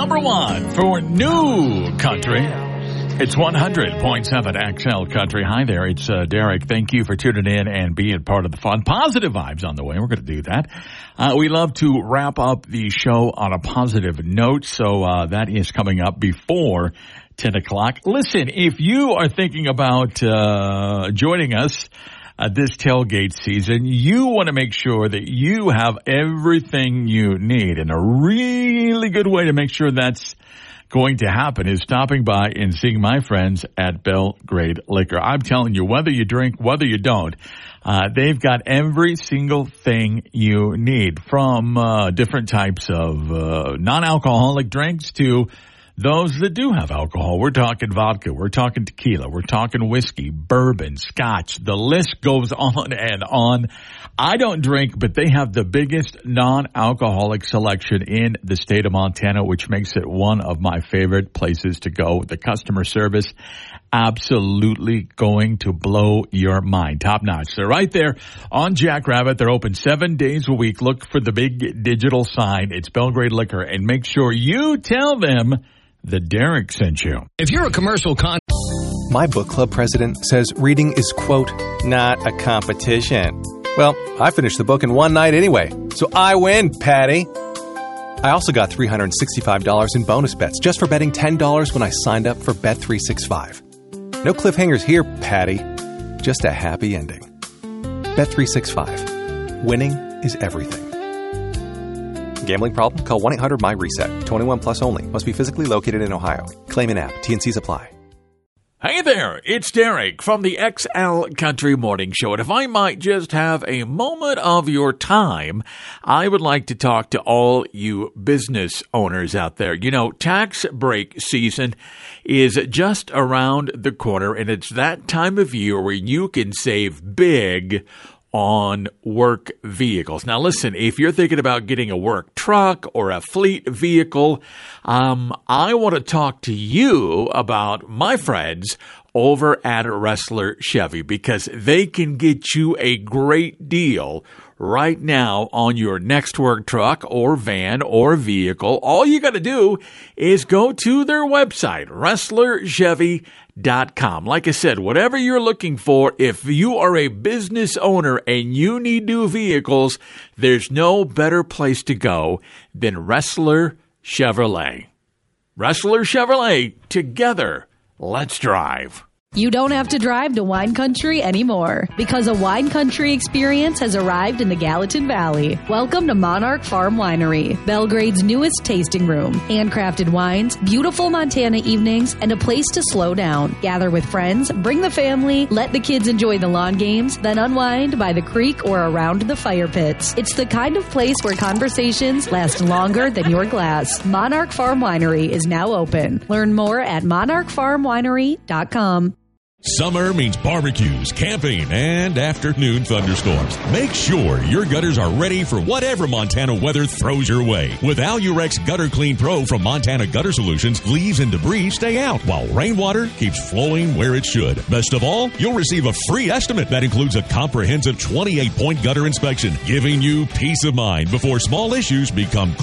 number one for new country. It's 100.7 XL Country. Hi there, it's Derek. Thank you for tuning in and being part of the fun. Positive vibes on the way. We're going to do that. We love to wrap up the show on a positive note, so that is coming up before 10 o'clock. Listen, if you are thinking about joining us this tailgate season, you want to make sure that you have everything you need. And a really good way to make sure that's going to happen is stopping by and seeing my friends at Belgrade Liquor. I'm telling you, whether you drink, whether you don't, they've got every single thing you need, from different types of non-alcoholic drinks to those that do have alcohol. We're talking vodka, we're talking tequila, we're talking whiskey, bourbon, scotch. The list goes on and on. I don't drink, but they have the biggest non-alcoholic selection in the state of Montana, which makes it one of my favorite places to go. The customer service, absolutely going to blow your mind. Top notch. They're right there on Jackrabbit. They're open 7 days a week. Look for the big digital sign. It's Belgrade Liquor, and make sure you tell them that Derek sent you. If you're a commercial My book club president says reading is, quote, not a competition. Well, I finished the book in one night anyway, so I win, Patty. I also got $365 in bonus bets just for betting $10 when I signed up for Bet365. No cliffhangers here, Patty. Just a happy ending. Bet365. Winning is everything. Gambling problem? Call 1-800-MY-RESET. 21 plus only. Must be physically located in Ohio. Claim in app. T&Cs apply. Hey there, it's Derek from the XL Country Morning Show. And if I might just have a moment of your time, I would like to talk to all you business owners out there. You know, tax break season is just around the corner, and it's that time of year where you can save big on work vehicles. Now listen, if you're thinking about getting a work truck or a fleet vehicle, I want to talk to you about my friends over at Ressler Chevy, because they can get you a great deal right now on your next work truck or van or vehicle. All you got to do is go to their website, ResslerChevy.com. Like I said, whatever you're looking for, if you are a business owner and you need new vehicles, there's no better place to go than Ressler Chevrolet. Ressler Chevrolet, together, let's drive. You don't have to drive to wine country anymore, because a wine country experience has arrived in the Gallatin Valley. Welcome to Monarch Farm Winery, Belgrade's newest tasting room. Handcrafted wines, beautiful Montana evenings, and a place to slow down. Gather with friends, bring the family, let the kids enjoy the lawn games, then unwind by the creek or around the fire pits. It's the kind of place where conversations last longer than your glass. Monarch Farm Winery is now open. Learn more at monarchfarmwinery.com. Summer means barbecues, camping, and afternoon thunderstorms. Make sure your gutters are ready for whatever Montana weather throws your way. With Alurex Gutter Clean Pro from Montana Gutter Solutions, leaves and debris stay out, while rainwater keeps flowing where it should. Best of all, you'll receive a free estimate that includes a comprehensive 28-point gutter inspection, giving you peace of mind before small issues become